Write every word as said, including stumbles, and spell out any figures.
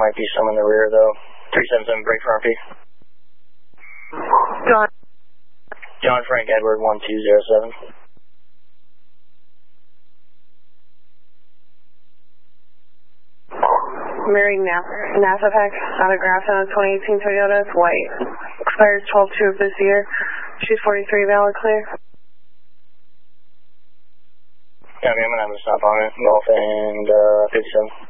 might be some in the rear, though. three seven seven, break for R P. John. John Frank Edward, one two zero seven. Mary NASA Pack, autographed on a twenty eighteen Toyota, it's white. Expires twelve two of this year. She's forty-three, valid clear. Yeah, I'm going to have to stop on it. Golf and uh, fifty-seven.